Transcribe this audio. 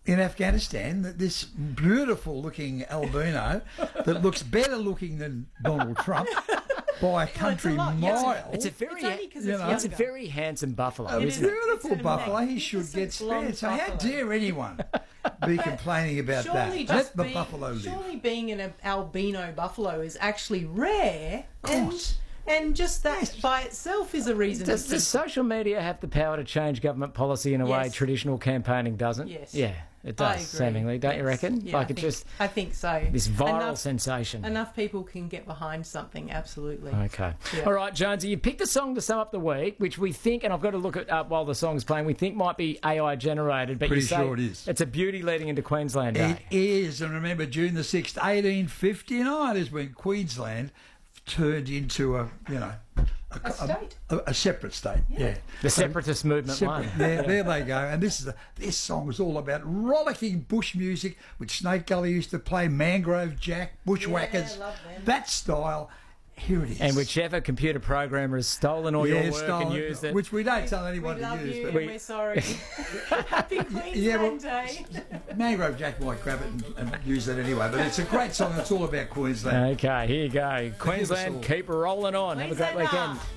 in Afghanistan, this beautiful-looking albino that looks better looking than Donald Trump by a country mile. It's a very, it's a very handsome buffalo, A isn't it? beautiful buffalo. He should get spared. So how dare anyone be complaining about Surely that? just Let the buffalo live. Surely being an albino buffalo is actually rare. Of course. And just that by itself is a reason. Does social media have the power to change government policy in a way traditional campaigning doesn't? Yes. Yeah, it does, I agree. seemingly, don't you reckon? Yeah, I think so. This viral sensation. Enough people can get behind something, absolutely. Okay. Yeah. All right, Jonesy, you picked a song to sum up the week, which we think, and I've got to look it up while the song's playing, we think might be AI generated, but Pretty you say sure it is. It's a beauty leading into Queensland Day. It is, and remember, June the 6th, 1859 is when Queensland turned into a state. A separate state. Yeah. The separatist movement won. There they go. And this song is all about rollicking bush music, which Snake Gully used to play, Mangrove Jack, Bushwhackers, I love them. that style. Here it is. And whichever computer programmer has stolen all your work and used it. Which we don't tell anyone We to love use. you, But and we're sorry. Happy Queensland Day. Mangrove Jack might grab it and use it anyway. But it's a great song. It's all about Queensland. Okay, here you go. Queensland, keep rolling on. Have a great Queenslander. weekend.